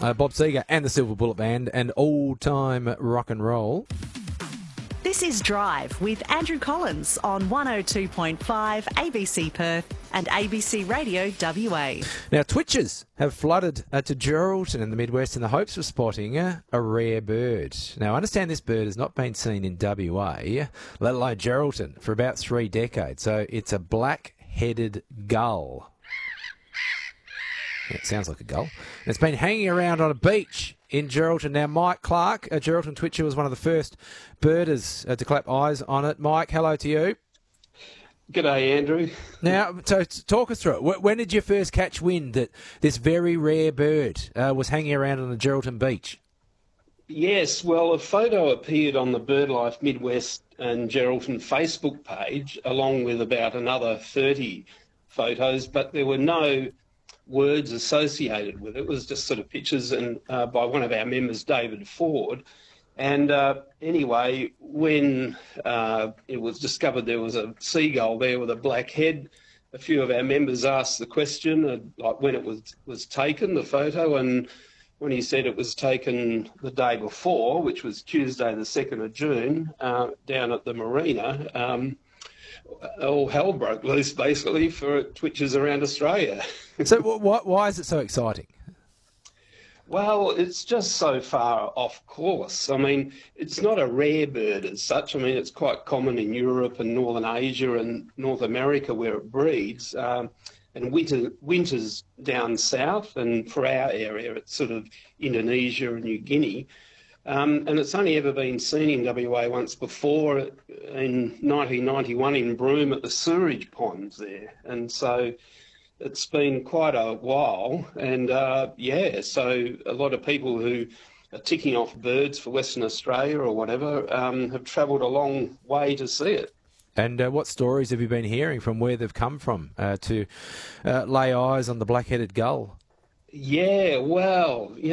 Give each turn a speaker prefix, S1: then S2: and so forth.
S1: Bob Seger and the Silver Bullet Band and all-time rock and roll.
S2: This is Drive with Andrew Collins on 102.5 ABC Perth and ABC Radio WA.
S1: Now, twitchers have flooded to Geraldton in the Midwest in the hopes of spotting a rare bird. Now, I understand this bird has not been seen in WA, let alone Geraldton, for about 3 decades. So it's a black-headed gull. Yeah, it sounds like a gull. And it's been hanging around on a beach in Geraldton. Now, Mike Clark, a Geraldton twitcher, was one of the first birders to clap eyes on it. Mike, hello to you.
S3: G'day, Andrew.
S1: Now, so talk us through it. When did you first catch wind that this very rare bird was hanging around on the Geraldton beach?
S3: Yes, well, a photo appeared on the BirdLife Midwest and Geraldton Facebook page, along with about another 30 photos, but there were no words associated with it. It was just sort of pictures and by one of our members, David Ford. And anyway, when it was discovered there was a seagull there with a black head, a few of our members asked the question, like when it was taken, the photo, and when he said it was taken the day before, which was Tuesday the 2nd of June, down at the marina, all hell broke loose, basically, for twitchers around Australia.
S1: So why is it so exciting?
S3: Well, it's just so far off course. I mean, it's not a rare bird as such. I mean, it's quite common in Europe and Northern Asia and North America where it breeds. And winters down south, and for our area, it's sort of Indonesia and New Guinea. And it's only ever been seen in WA once before in 1991 in Broome at the sewerage ponds there. And so it's been quite a while. And so a lot of people who are ticking off birds for Western Australia or whatever have travelled a long way to see it.
S1: And what stories have you been hearing from where they've come from to lay eyes on the black-headed gull?
S3: Yeah, well,